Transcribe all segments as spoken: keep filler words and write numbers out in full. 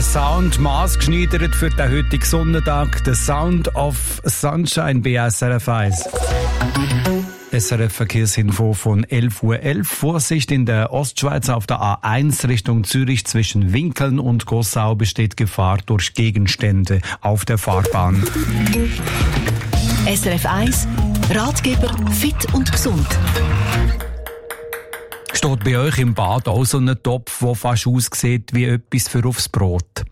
der Sound maßgeschneidert für den heutigen Sonntag. The Sound of Sunshine bei S R F eins. S R F Verkehrsinfo von elf Uhr elf. Vorsicht in der Ostschweiz auf der A eins Richtung Zürich zwischen Winkeln und Gossau besteht Gefahr durch Gegenstände auf der Fahrbahn. S R F eins, Ratgeber fit und gesund. Steht bei euch im Bad auch so ein Topf, der fast aussieht wie etwas für aufs Brot?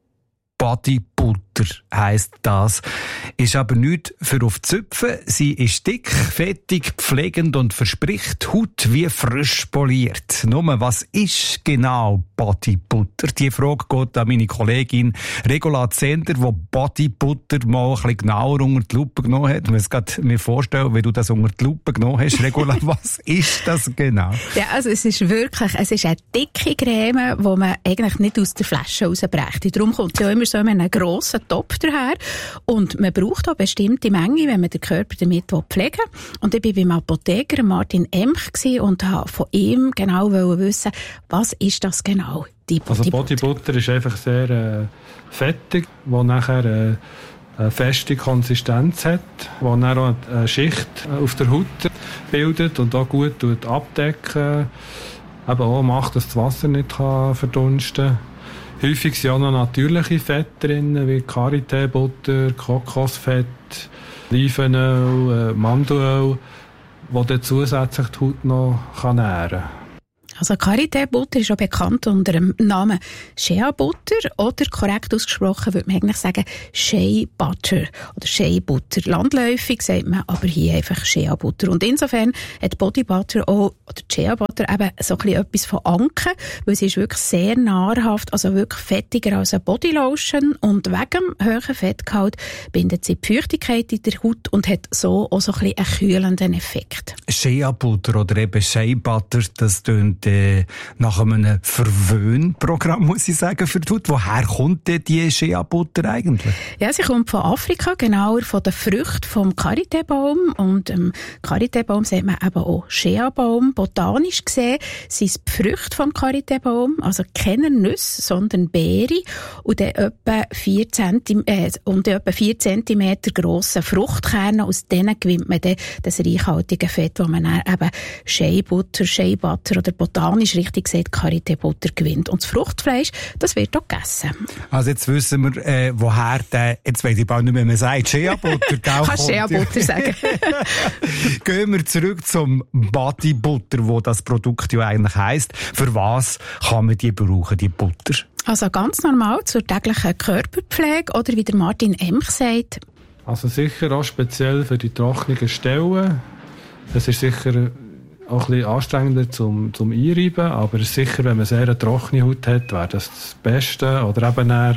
Bodybutter heisst das. Ist aber nicht für auf Zöpfen. Sie ist dick, fettig, pflegend und verspricht Haut wie frisch poliert. Nur, was ist genau Bodybutter? Die Frage geht an meine Kollegin Regula Zender, die Bodybutter mal ein bisschen genauer unter die Lupe genommen hat. Ich kann mir vorstellen, wie du das unter die Lupe genommen hast. Regula, was ist das genau? Ja, also es ist wirklich, es ist eine dicke Creme, die man eigentlich nicht aus der Flasche rausbrächt. Darum kommt sie auch immer so in einem grossen Topf daher. Und man braucht auch bestimmte Menge, wenn man den Körper damit pflegen will. Und ich war beim Apotheker Martin Emch und habe von ihm genau wissen, was ist das genau? Die also Bodybutter ist einfach sehr äh, fettig, wo nachher äh, eine feste Konsistenz hat, wo dann auch eine Schicht auf der Haut bildet und auch gut abdecken, aber auch macht, dass das Wasser nicht kann verdunsten kann. Häufig sind auch noch natürliche Fette drin, wie Karité-Butter, Kokosfett, Olivenöl, äh, Mandelöl, die dann zusätzlich die Haut noch nähren kann. Also Karité-Butter ist auch bekannt unter dem Namen Shea-Butter oder korrekt ausgesprochen würde man eigentlich sagen Shea-Butter oder Shea-Butter. Landläufig sagt man aber hier einfach Shea-Butter. Und insofern hat Bodybutter auch, oder Shea-Butter eben so ein bisschen etwas von Anken, weil sie ist wirklich sehr nahrhaft, also wirklich fettiger als eine Bodylotion und wegen dem hohen Fettgehalt bindet sie die Feuchtigkeit in der Haut und hat so auch so ein bisschen einen kühlenden Effekt. Shea-Butter oder eben Shea-Butter, das tönt äh, nach einem Verwöhnprogramm, muss ich sagen, für die Haut. Woher kommt denn die Shea-Butter eigentlich? Ja, sie kommt von Afrika, genauer von der Früchte vom Karité-Baum. Und ähm, Karité-Baum sagt man eben auch Shea-Baum. Botanisch gesehen sind es die Früchte vom Karité-Baum, also keine Nüsse, sondern Beere. Und dann etwa vier Zentimeter, äh, und etwa vier Zentimeter grosse Fruchtkerne. Aus denen gewinnt man dann das reichhaltige Fett, das man dann eben Shea-Butter, Shea-Butter oder botanisch richtig gesagt Karité-Butter gewinnt. Und das Fruchtfleisch, das wird auch gegessen. Also jetzt wissen wir, äh, woher der, jetzt weiss ich bald nicht mehr, man sagt, Shea-Butter, gell? Kannst Shea-Butter sagen. Gehen wir zurück zum Bodybutter, wo das Produkt ja eigentlich heisst. Für was kann man die brauchen, die Butter? Also ganz normal zur täglichen Körperpflege oder wie der Martin Emch sagt. Also sicher auch speziell für die trockenen Stellen. Das ist sicher auch ein bisschen anstrengender zum, zum Einreiben, aber sicher, wenn man sehr eine trockene Haut hat, wäre das das Beste. Oder eben der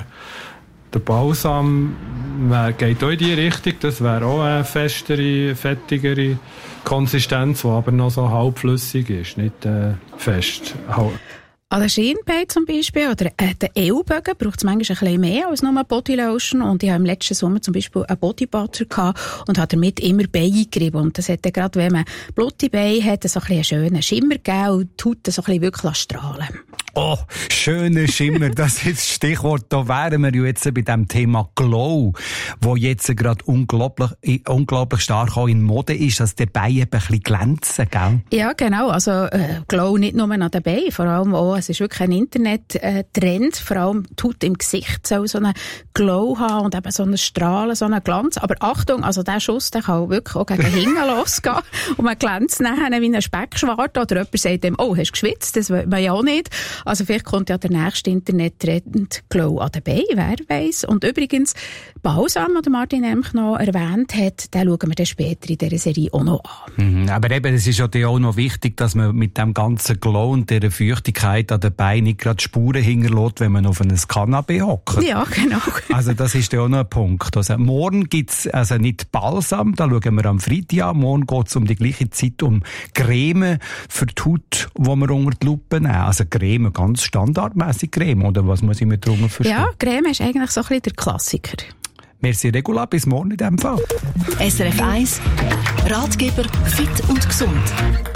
Balsam wär, geht auch in die Richtung, das wäre auch eine festere, fettigere Konsistenz, die aber noch so halbflüssig ist, nicht äh, fest. An den Schienbeinen zum Beispiel oder äh, den Ellbogen braucht es manchmal ein bisschen mehr als nur eine Bodylotion. Und ich habe im letzten Sommer zum Beispiel einen Bodybutter gehabt und habe damit immer Beine gerieben. Und das hat dann gerade, wenn man blutige Beine hat, so ein bisschen einen schönen Schimmer gegeben und die Haut so ein bisschen wirklich strahlen. Oh, schöner Schimmer, das ist das Stichwort. Da wären wir ja jetzt bei dem Thema Glow, wo jetzt gerade unglaublich, unglaublich stark auch in Mode ist, dass die Beine ein bisschen glänzen, gell? Ja, genau. Also äh, Glow nicht nur an den Beinen, vor allem auch, es ist wirklich ein Internet-Trend, vor allem die Haut im Gesicht soll so einen Glow haben und eben so einen Strahlen, so einen Glanz. Aber Achtung, also der Schuss, der kann wirklich auch gegen hinten losgehen und man glänzt nachher wie ein Speckschwart oder jemand sagt dem, oh, hast du geschwitzt? Das will man ja auch nicht. Also vielleicht kommt ja der nächste Internet-Trend Glow an den Beinen, wer weiss. Und übrigens, Balsam, den Martin Emch noch erwähnt hat, den schauen wir dann später in dieser Serie auch noch an. Mhm, aber eben, es ist ja auch noch wichtig, dass man mit dem ganzen Glow und dieser Feuchtigkeit an den Beinen nicht gerade Spuren hinterlässt, wenn man auf einem Kanapee hockt. Ja, genau. Also das ist ja auch noch ein Punkt. Also morgen gibt's also nicht Balsam, da schauen wir am Freitag an. Morgen geht's um die gleiche Zeit um Creme für die Haut, die wir unter die Lupe nehmen. Also Creme, ganz standardmäßig Creme, oder was muss ich mir darunter verstehen? Ja, Creme ist eigentlich so ein bisschen der Klassiker. Merci Regula, bis morgen in diesem Fall. S R F eins, Ratgeber fit und gesund.